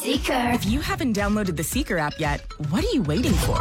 Seeker. If you haven't downloaded the Seeker app yet, what are you waiting for?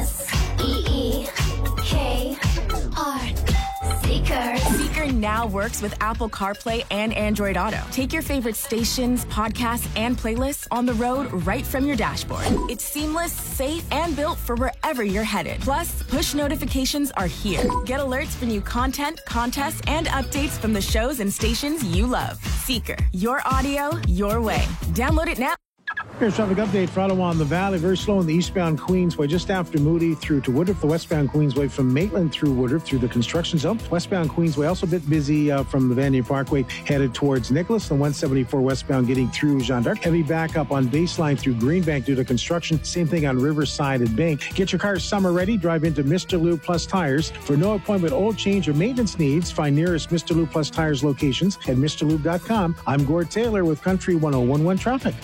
SEEKR. Seeker. Seeker now works with Apple CarPlay and Android Auto. Take your favorite stations, podcasts, and playlists on the road right from your dashboard. It's seamless, safe, and built for wherever you're headed. Plus, push notifications are here. Get alerts for new content, contests, and updates from the shows and stations you love. Seeker. Your audio, your way. Download it now. Here's traffic update for Ottawa in the Valley. Very slow in the eastbound Queensway, just after Moody through to Woodruff. The westbound Queensway from Maitland through Woodruff through the construction zone. Westbound Queensway also a bit busy from the Vanier Parkway headed towards Nicholas. The 174 westbound getting through Jeanne d'Arc. Heavy backup on Baseline through Greenbank due to construction. Same thing on Riverside and Bank. Get your car summer ready. Drive into Mr. Lube Plus Tires. For no appointment, oil change, or maintenance needs, find nearest Mr. Lube Plus Tires locations at MrLube.com. I'm Gord Taylor with Country 101.1 Traffic.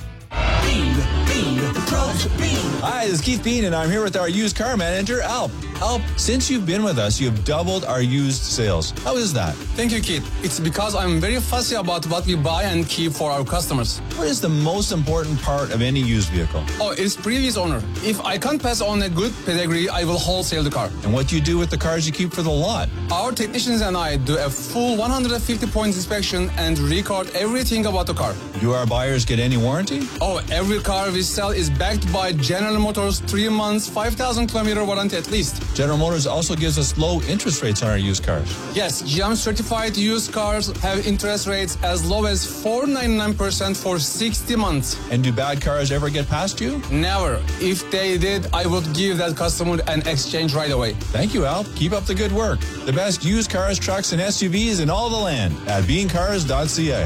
Hi, this is Keith Bean, and I'm here with our used car manager, Alp. Alp, since you've been with us, you've doubled our used sales. How is that? Thank you, Keith. It's because I'm very fussy about what we buy and keep for our customers. What is the most important part of any used vehicle? Oh, it's previous owner. If I can't pass on a good pedigree, I will wholesale the car. And what do you do with the cars you keep for the lot? Our technicians and I do a full 150-point inspection and record everything about the car. Do our buyers get any warranty? Oh, every car we sell is backed by General Motors 3 months, 5,000-kilometer warranty at least. General Motors also gives us low interest rates on our used cars. Yes, GM certified used cars have interest rates as low as 4.99% for 60 months. And do bad cars ever get past you? Never. If they did, I would give that customer an exchange right away. Thank you, Al. Keep up the good work. The best used cars, trucks, and SUVs in all the land at beancars.ca.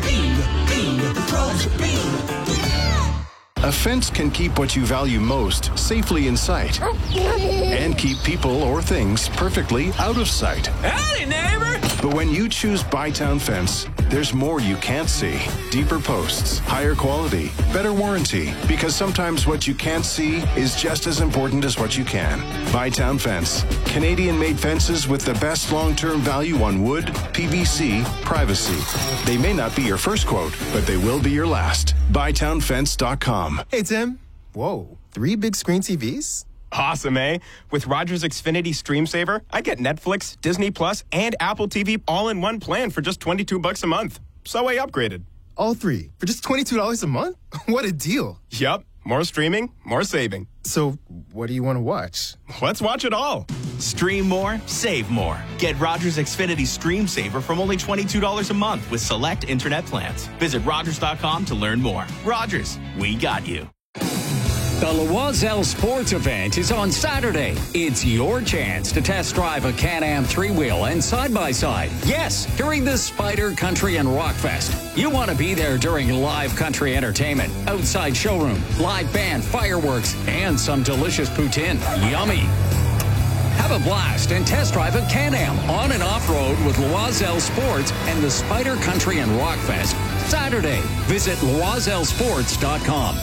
A fence can keep what you value most safely in sight and keep people or things perfectly out of sight. Howdy, neighbor! But when you choose Bytown Fence, there's more you can't see. Deeper posts, higher quality, better warranty. Because sometimes what you can't see is just as important as what you can. Bytown Fence. Canadian-made fences with the best long-term value on wood, PVC, privacy. They may not be your first quote, but they will be your last. BytownFence.com. Hey, Tim. Whoa, 3 big screen TVs? Awesome, eh? With Rogers Xfinity Stream Saver, I get Netflix, Disney Plus, and Apple TV all in one plan for just $22 a month. So I upgraded. All 3 for just $22 a month? What a deal. Yup. More streaming, more saving. So, what do you want to watch? Let's watch it all. Stream more, save more. Get Rogers Xfinity Stream Saver from only $22 a month with select internet plans. Visit Rogers.com to learn more. Rogers, we got you. The Loiselle Sports Event is on Saturday. It's your chance to test drive a Can-Am 3-wheel and side-by-side. Yes, during the Spider Country and Rock Fest. You want to be there during live country entertainment, outside showroom, live band, fireworks, and some delicious poutine. Yummy. Have a blast and test drive a Can-Am on and off-road with Loiselle Sports and the Spider Country and Rock Fest. Saturday. Visit loisellesports.com.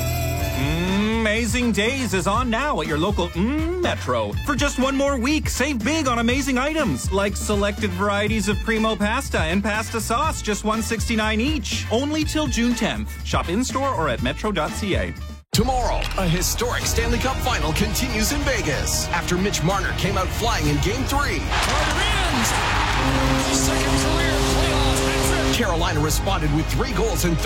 Amazing Days is on now at your local Metro. For just one more week, save big on amazing items like selected varieties of Primo pasta and pasta sauce, just $1.69 each. Only till June 10th. Shop in-store or at metro.ca. Tomorrow, a historic Stanley Cup final continues in Vegas after Mitch Marner came out flying in Game 3. Carolina responded with 3 goals and